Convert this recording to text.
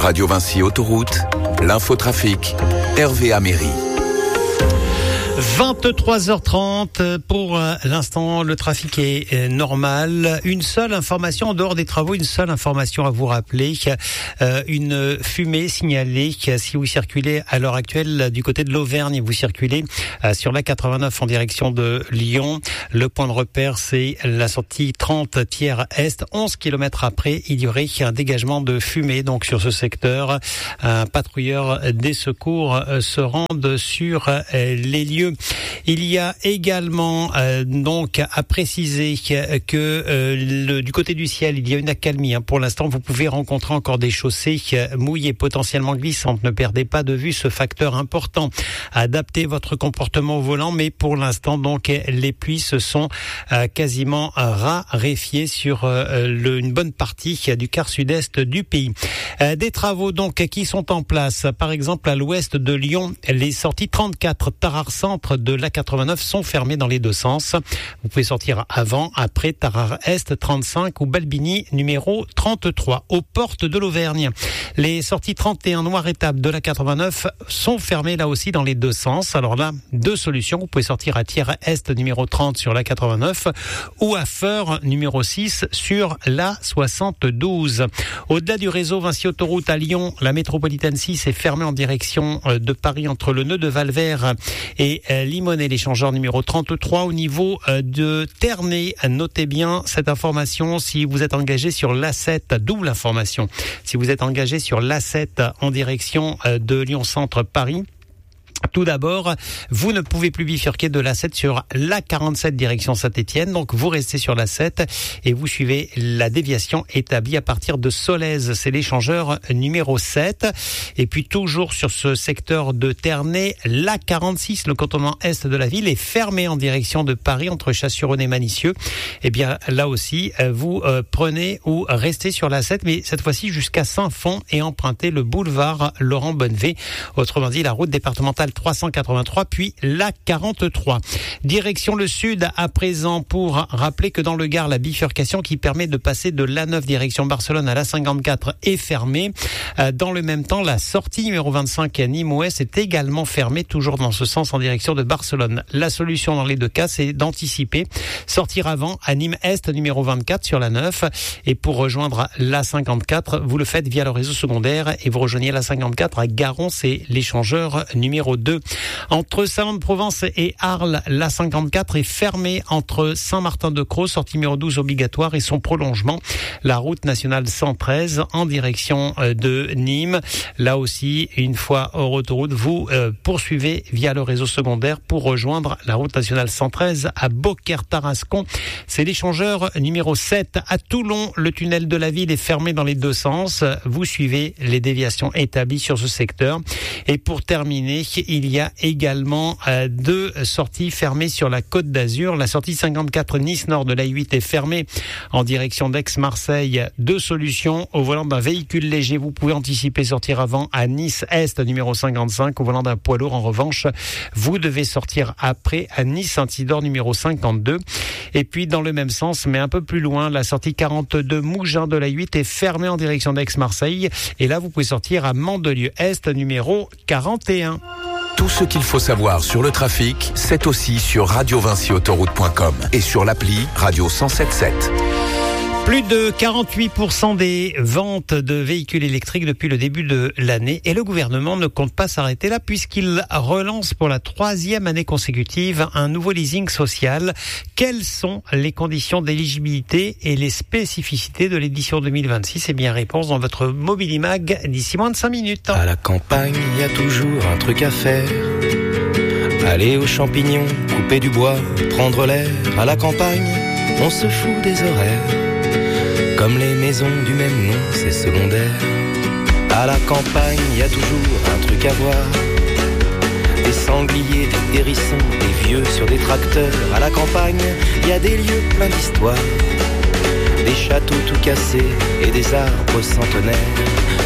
Radio Vinci Autoroute, l'infotrafic, Hervé Améry. 23h30 pour l'instant, le trafic est normal. Une seule information en dehors des travaux, une seule information à vous rappeler. Une fumée signalée si vous circulez à l'heure actuelle du côté de l'Auvergne, vous circulez sur la 89 en direction de Lyon. Le point de repère, c'est la sortie 30 Thiers Est. 11 km après, il y aurait un dégagement de fumée donc sur ce secteur. Un patrouilleur des secours se rendent sur les lieux. Il y a également donc à préciser que du côté du ciel, il y a une accalmie. Pour l'instant, vous pouvez rencontrer encore des chaussées mouillées, potentiellement glissantes. Ne perdez pas de vue ce facteur important. Adaptez votre comportement au volant, mais pour l'instant, donc, les pluies se sont quasiment raréfiées sur une bonne partie du quart sud-est du pays. Des travaux donc qui sont en place. Par exemple, à l'ouest de Lyon, les sorties 34 Tarare Centre de l'A89 sont fermées dans les deux sens. Vous pouvez sortir avant, après Tarare Est 35 ou Balbini numéro 33 aux portes de l'Auvergne. Les sorties 31 Noir-Étape de l'A89 sont fermées là aussi dans les deux sens. Alors là, deux solutions. Vous pouvez sortir à Thiers Est numéro 30 sur l'A89 ou à Feur numéro 6 sur l'A72. Au-delà du réseau Vinci Autoroute à Lyon, la métropolitaine 6 est fermée en direction de Paris entre le nœud de Valvert et Limonest, l'échangeur numéro 33 au niveau de Ternay. Notez bien cette information si vous êtes engagé sur l'A7, double information. Si vous êtes engagé sur l'A7 en direction de Lyon Centre Paris, tout d'abord, vous ne pouvez plus bifurquer de l'A7 sur l'A47 direction Saint-Étienne. Donc, vous restez sur l'A7 et vous suivez la déviation établie à partir de Solèze. C'est l'échangeur numéro 7. Et puis, toujours sur ce secteur de Ternay, l'A46, le contournement est de la ville, est fermé en direction de Paris entre Chasse-sur-Rhône et Manicieux. Eh bien, là aussi, vous prenez ou restez sur l'A7, mais cette fois-ci jusqu'à Saint-Fond et empruntez le boulevard Laurent Bonnevet. Autrement dit, la route départementale 383 puis la 43. Direction le sud à présent pour rappeler que dans le Gard, la bifurcation qui permet de passer de l'A9 direction Barcelone à l'A54 est fermée. Dans le même temps, la sortie numéro 25 à Nîmes-Ouest est également fermée, toujours dans ce sens en direction de Barcelone. La solution dans les deux cas, c'est d'anticiper, sortir avant à Nîmes-Est numéro 24 sur l'A9 et pour rejoindre l'A54, vous le faites via le réseau secondaire et vous rejoignez l'A54 à Garon, c'est l'échangeur numéro 2. Entre Salon-de-Provence et Arles, l'A54 est fermée entre Saint-Martin-de-Crau, sortie numéro 12 obligatoire et son prolongement, la route nationale 113 en direction de Nîmes. Là aussi, une fois hors autoroute, vous poursuivez via le réseau secondaire pour rejoindre la route nationale 113 à Beaucaire-Tarascon. C'est l'échangeur numéro 7. À Toulon, le tunnel de la ville est fermé dans les deux sens. Vous suivez les déviations établies sur ce secteur. Et pour terminer, il y a également deux sorties fermées sur la Côte d'Azur. La sortie 54 Nice-Nord de l'A8 est fermée en direction d'Aix-Marseille. Deux solutions. Au volant d'un véhicule léger, vous pouvez anticiper sortir avant à Nice-Est numéro 55. Au volant d'un poids lourd, en revanche, vous devez sortir après à Nice-Saint-Isidore numéro 52. Et puis dans le même sens, mais un peu plus loin, la sortie 42 Mougins de l'A8 est fermée en direction d'Aix-Marseille. Et là, vous pouvez sortir à Mandelieu-Est numéro 41. Tout ce qu'il faut savoir sur le trafic, c'est aussi sur radiovinciautoroute.com et sur l'appli Radio 107.7. Plus de 48% des ventes de véhicules électriques depuis le début de l'année et le gouvernement ne compte pas s'arrêter là puisqu'il relance pour la 3e année consécutive un nouveau leasing social. Quelles sont les conditions d'éligibilité et les spécificités de l'édition 2026 ? Eh bien, réponse dans votre Mobilimag d'ici moins de 5 minutes. À la campagne, il y a toujours un truc à faire. Aller aux champignons, couper du bois, prendre l'air. À la campagne, on se fout des horaires. Comme les maisons du même nom, c'est secondaire. À la campagne, il y a toujours un truc à voir. Des sangliers, des hérissons, des vieux sur des tracteurs. À la campagne, il y a des lieux pleins d'histoire. Des châteaux tout cassés et des arbres centenaires.